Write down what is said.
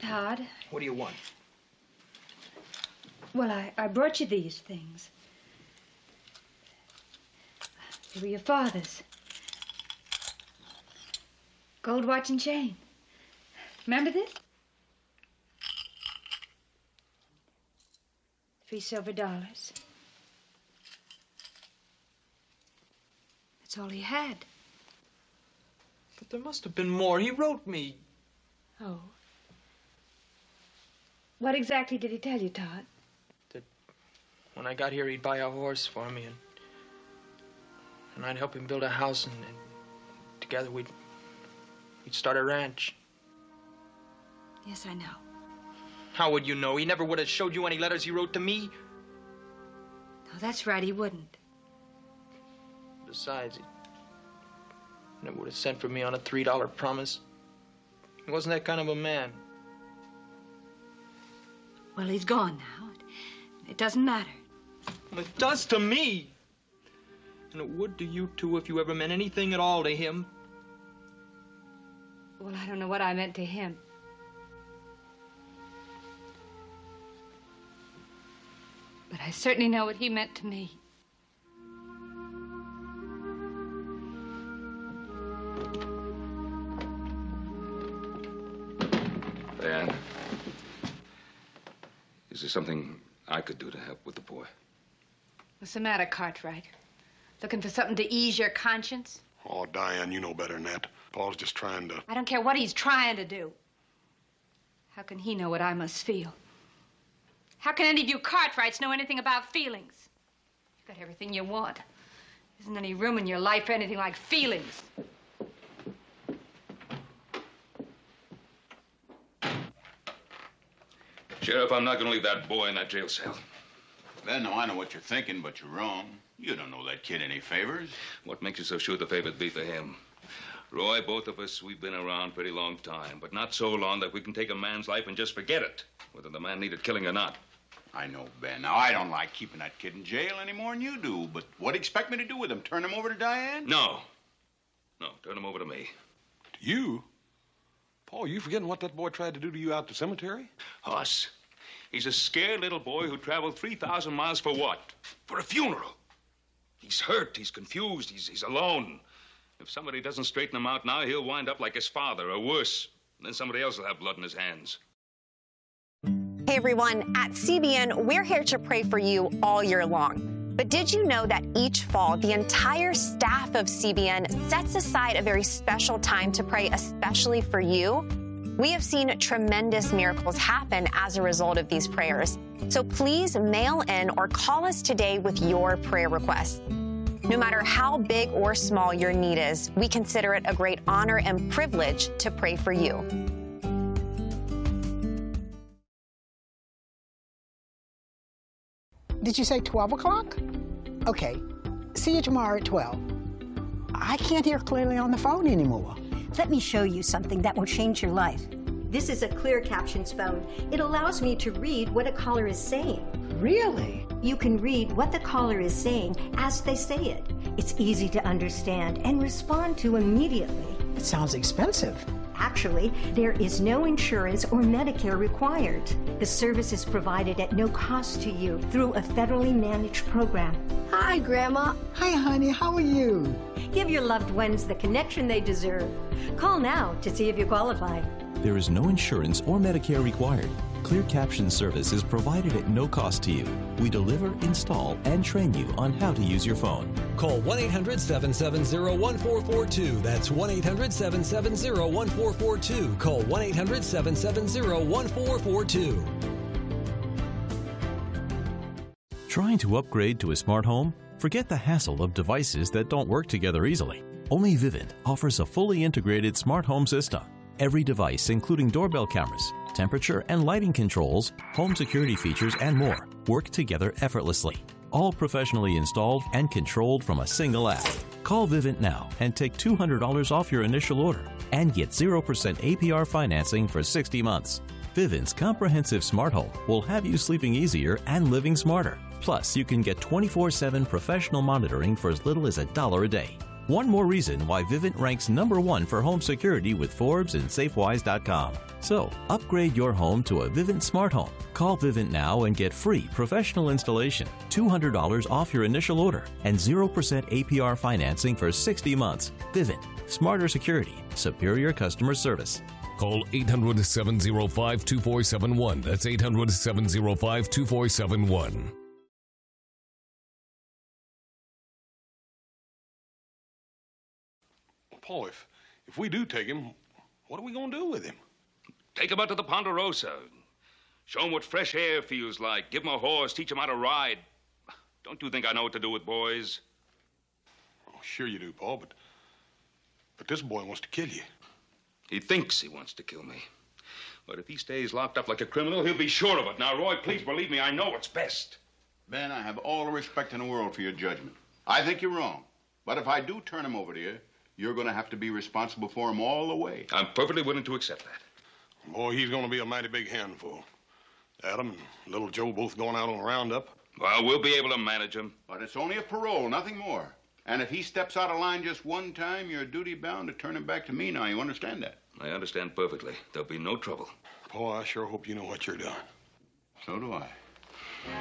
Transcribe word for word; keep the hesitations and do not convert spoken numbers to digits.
Todd. What do you want? Well, I, I brought you these things. They were your father's. Gold watch and chain. Remember this? Three silver dollars. That's all he had. But there must have been more. He wrote me. Oh. What exactly did he tell you, Todd? That when I got here, he'd buy a horse for me, and and I'd help him build a house, and, and together we'd we'd start a ranch. Yes, I know. How would you know? He never would have showed you any letters he wrote to me. No, that's right, he wouldn't. Besides, he never would have sent for me on a three dollar promise. He wasn't that kind of a man. Well, he's gone now. It, it doesn't matter. Well, it does to me. And it would to you, too, if you ever meant anything at all to him. Well, I don't know what I meant to him. But I certainly know what he meant to me. Diane, is there something I could do to help with the boy? What's the matter, Cartwright? Looking for something to ease your conscience? Oh, Diane, you know better than that. Paul's just trying to... I don't care what he's trying to do. How can he know what I must feel? How can any of you Cartwrights know anything about feelings? You've got everything you want. There isn't any room in your life for anything like feelings. Sheriff, I'm not going to leave that boy in that jail cell. Then, now, I know what you're thinking, but you're wrong. You don't know that kid any favors. What makes you so sure the favor'd be for him? Roy, both of us, we've been around a pretty long time, but not so long that we can take a man's life and just forget it, whether the man needed killing or not. I know, Ben. Now, I don't like keeping that kid in jail any more than you do, but what do you expect me to do with him? Turn him over to Diane? No. No, turn him over to me. To you? Paul, you forgetting what that boy tried to do to you out at the cemetery? Hoss, he's a scared little boy who traveled three thousand miles for what? For a funeral. He's hurt, he's confused, he's, he's alone. If somebody doesn't straighten him out now, he'll wind up like his father, or worse. And then somebody else will have blood in his hands. Hey, everyone. At C B N, we're here to pray for you all year long. But did you know that each fall, the entire staff of C B N sets aside a very special time to pray especially for you? We have seen tremendous miracles happen as a result of these prayers. So please mail in or call us today with your prayer requests. No matter how big or small your need is, we consider it a great honor and privilege to pray for you. Did you say twelve o'clock? Okay. See you tomorrow at twelve. I can't hear clearly on the phone anymore. Let me show you something that will change your life. This is a Clear Captions phone. It allows me to read what a caller is saying. Really? You can read what the caller is saying as they say it. It's easy to understand and respond to immediately. It sounds expensive. Actually, there is no insurance or Medicare required. The service is provided at no cost to you through a federally managed program. Hi, Grandma. Hi, honey. How are you? Give your loved ones the connection they deserve. Call now to see if you qualify. There is no insurance or Medicare required. Clear Caption service is provided at no cost to you. We deliver, install, and train you on how to use your phone. Call one eight hundred, seven seven zero, one four four two. That's one eight hundred, seven seven zero, one four four two. Call one eight hundred, seven seven zero, one four four two. Trying to upgrade to a smart home? Forget the hassle of devices that don't work together easily. Only Vivint offers a fully integrated smart home system. Every device, including doorbell cameras, temperature and lighting controls, home security features, and more, work together effortlessly. All professionally installed and controlled from a single app. Call Vivint now and take two hundred dollars off your initial order and get zero percent A P R financing for sixty months. Vivint's comprehensive smart home will have you sleeping easier and living smarter. Plus, you can get twenty-four seven professional monitoring for as little as a dollar a day. One more reason why Vivint ranks number one for home security with Forbes and Safewise dot com. So, upgrade your home to a Vivint smart home. Call Vivint now and get free professional installation, two hundred dollars off your initial order, and zero percent A P R financing for sixty months. Vivint. Smarter security. Superior customer service. Call eight hundred, seven oh five, two four seven one. That's eight hundred, seven oh five, two four seven one. Paul, if, if we do take him, what are we going to do with him? Take him out to the Ponderosa. Show him what fresh air feels like. Give him a horse. Teach him how to ride. Don't you think I know what to do with boys? Oh, sure you do, Paul, but, but this boy wants to kill you. He thinks he wants to kill me. But if he stays locked up like a criminal, he'll be sure of it. Now, Roy, please believe me. I know what's best. Ben, I have all the respect in the world for your judgment. I think you're wrong. But if I do turn him over to you, you're going to have to be responsible for him all the way. I'm perfectly willing to accept that. Boy, he's going to be a mighty big handful. Adam and little Joe both going out on a roundup. Well, we'll be able to manage him. But it's only a parole, nothing more. And if he steps out of line just one time, you're duty-bound to turn him back to me now. You understand that? I understand perfectly. There'll be no trouble. Paul, I sure hope you know what you're doing. So do I.